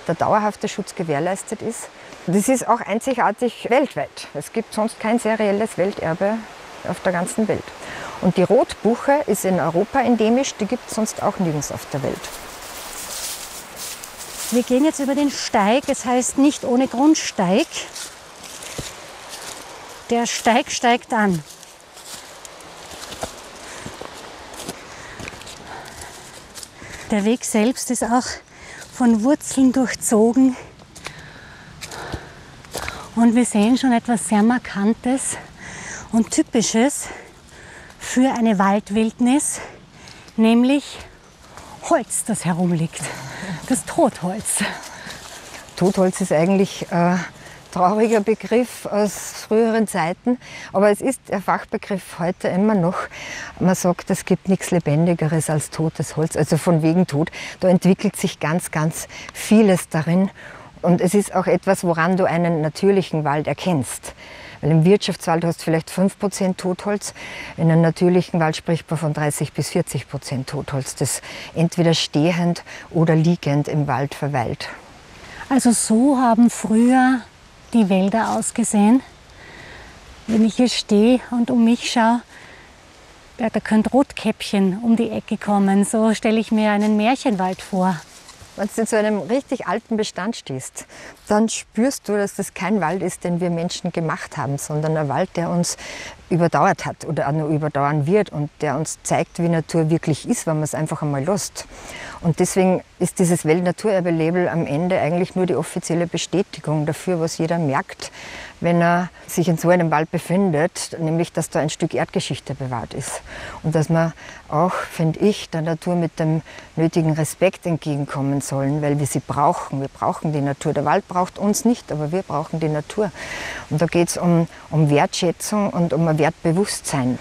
der dauerhafte Schutz gewährleistet ist. Das ist auch einzigartig weltweit. Es gibt sonst kein serielles Welterbe auf der ganzen Welt. Und die Rotbuche ist in Europa endemisch, die gibt es sonst auch nirgends auf der Welt. Wir gehen jetzt über den Steig, es heißt nicht ohne Grund Steig. Der Steig steigt an. Der Weg selbst ist auch von Wurzeln durchzogen. Und wir sehen schon etwas sehr Markantes und Typisches für eine Waldwildnis, nämlich Holz, das herumliegt. Das Totholz. Totholz ist eigentlich ein trauriger Begriff aus früheren Zeiten, aber es ist der Fachbegriff heute immer noch. Man sagt, es gibt nichts Lebendigeres als totes Holz, also von wegen tot. Da entwickelt sich ganz, ganz vieles darin. Und es ist auch etwas, woran du einen natürlichen Wald erkennst. Weil im Wirtschaftswald hast du vielleicht 5% Totholz, in einem natürlichen Wald spricht man von 30 bis 40% Totholz, das entweder stehend oder liegend im Wald verweilt. Also so haben früher die Wälder ausgesehen. Wenn ich hier stehe und um mich schaue, ja, da könnte Rotkäppchen um die Ecke kommen. So stelle ich mir einen Märchenwald vor. Wenn du in so einem richtig alten Bestand stehst, dann spürst du, dass das kein Wald ist, den wir Menschen gemacht haben, sondern ein Wald, der uns überdauert hat oder auch noch überdauern wird und der uns zeigt, wie Natur wirklich ist, wenn man es einfach einmal lässt. Und deswegen ist dieses Weltnaturerbe-Label am Ende eigentlich nur die offizielle Bestätigung dafür, was jeder merkt, wenn er sich in so einem Wald befindet, nämlich, dass da ein Stück Erdgeschichte bewahrt ist. Und dass man auch, finde ich, der Natur mit dem nötigen Respekt entgegenkommen sollen, weil wir sie brauchen. Wir brauchen die Natur. Der Wald braucht uns nicht, aber wir brauchen die Natur. Und da geht es um Wertschätzung und um ein Wertbewusstsein.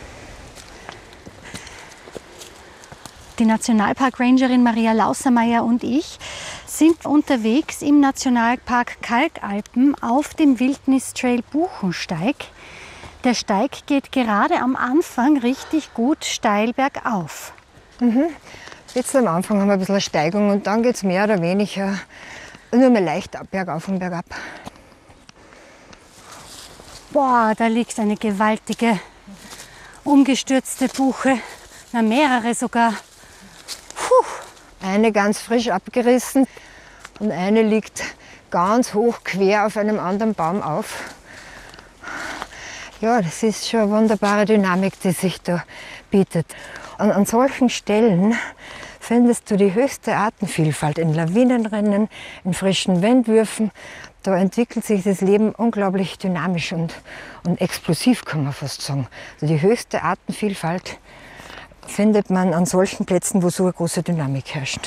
Die Nationalpark-Rangerin Maria Lausermeier und ich sind unterwegs im Nationalpark Kalkalpen auf dem Wildnistrail Buchensteig. Der Steig geht gerade am Anfang richtig gut steil bergauf. Jetzt am Anfang haben wir ein bisschen eine Steigung und dann geht es mehr oder weniger nur mehr leicht bergauf und bergab. Boah, da liegt eine gewaltige, umgestürzte Buche, na mehrere sogar. Eine ganz frisch abgerissen und eine liegt ganz hoch quer auf einem anderen Baum auf. Ja, das ist schon eine wunderbare Dynamik, die sich da bietet. Und an solchen Stellen findest du die höchste Artenvielfalt in Lawinenrinnen, in frischen Windwürfen. Da entwickelt sich das Leben unglaublich dynamisch und explosiv, kann man fast sagen. Also die höchste Artenvielfalt findet man an solchen Plätzen, wo so eine große Dynamik herrscht.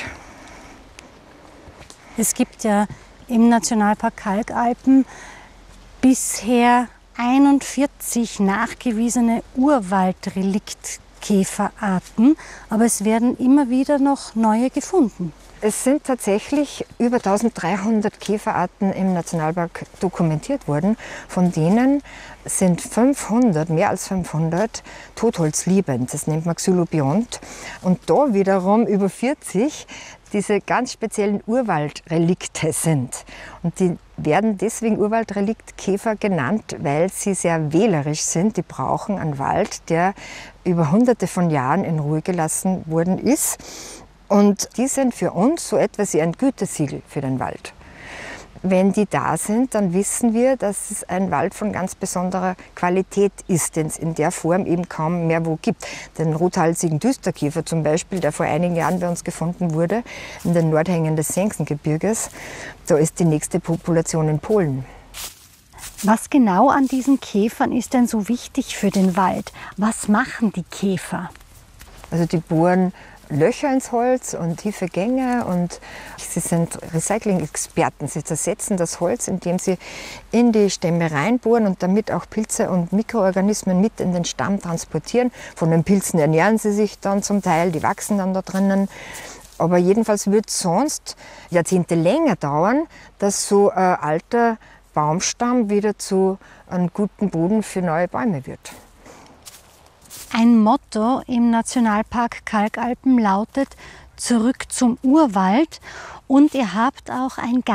Es gibt ja im Nationalpark Kalkalpen bisher 41 nachgewiesene Urwaldreliktkäferarten, aber es werden immer wieder noch neue gefunden. Es sind tatsächlich über 1300 Käferarten im Nationalpark dokumentiert worden. Von denen sind 500, mehr als 500, totholzliebend. Das nennt man Xylobiont. Und da wiederum über 40 diese ganz speziellen Urwaldrelikte sind. Und die werden deswegen Urwaldreliktkäfer genannt, weil sie sehr wählerisch sind. Die brauchen einen Wald, der über hunderte von Jahren in Ruhe gelassen worden ist. Und die sind für uns so etwas wie ein Gütesiegel für den Wald. Wenn die da sind, dann wissen wir, dass es ein Wald von ganz besonderer Qualität ist, den es in der Form eben kaum mehr wo gibt. Den rothalsigen Düsterkäfer zum Beispiel, der vor einigen Jahren bei uns gefunden wurde, in den Nordhängen des Sengsengebirges, da ist die nächste Population in Polen. Was genau an diesen Käfern ist denn so wichtig für den Wald? Was machen die Käfer? Also die bohren Löcher ins Holz und tiefe Gänge und sie sind Recycling-Experten. Sie zersetzen das Holz, indem sie in die Stämme reinbohren und damit auch Pilze und Mikroorganismen mit in den Stamm transportieren. Von den Pilzen ernähren sie sich dann zum Teil, die wachsen dann da drinnen. Aber jedenfalls wird es sonst Jahrzehnte länger dauern, dass so ein alter Baumstamm wieder zu einem guten Boden für neue Bäume wird. Ein Motto im Nationalpark Kalkalpen lautet: Zurück zum Urwald. Und ihr habt auch ein